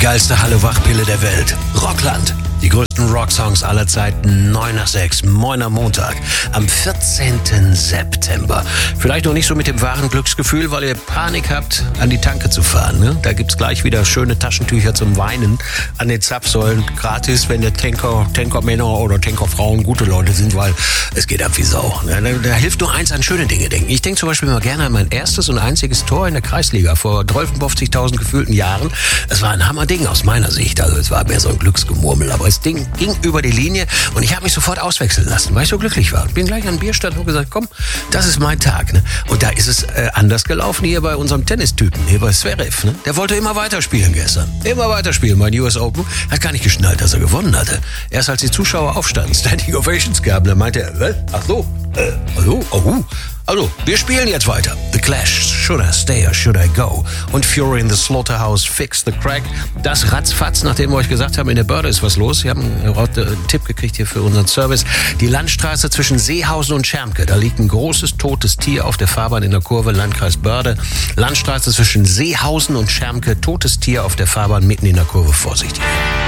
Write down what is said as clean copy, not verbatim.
geilste Halle-Wach-Pille der Welt. Rockland. Die größten Rocksongs aller Zeiten, 9 nach 6, Moin am Montag, am 14. September. Vielleicht noch nicht so mit dem wahren Glücksgefühl, weil ihr Panik habt, an die Tanke zu fahren. Ne? Da gibt's gleich wieder schöne Taschentücher zum Weinen an den Zapfsäulen. Gratis, wenn der Tankermänner oder Tankerfrauen gute Leute sind, weil es geht ab wie Sau. Da hilft nur eins, an schöne Dinge denken. Ich denke zum Beispiel mal gerne an mein erstes und einziges Tor in der Kreisliga vor 53.000 gefühlten Jahren. Es war ein Hammerding aus meiner Sicht. Also es war mehr so ein Glücksgemurmel, aber das Ding ging über die Linie und ich habe mich sofort auswechseln lassen, weil ich so glücklich war. Bin gleich an den Bierstand und gesagt, komm, das ist mein Tag. Ne? Und da ist es anders gelaufen hier bei unserem Tennistypen, hier bei Zverev. Ne? Der wollte immer weiterspielen gestern. Immer weiterspielen beim US Open. Hat gar nicht geschnallt, dass er gewonnen hatte. Erst als die Zuschauer aufstanden, Standing Ovations gaben, da meinte er, ach so, also, wir spielen jetzt weiter. The Clash, Should I Stay or Should I Go? Und Fury in the Slaughterhouse, Fix the Crack. Das ratzfatz, nachdem wir euch gesagt haben, in der Börde ist was los. Wir haben einen Tipp gekriegt hier für unseren Service. Die Landstraße zwischen Seehausen und Schermke. Da liegt ein großes totes Tier auf der Fahrbahn in der Kurve, Landkreis Börde. Landstraße zwischen Seehausen und Schermke, totes Tier auf der Fahrbahn mitten in der Kurve, vorsichtig.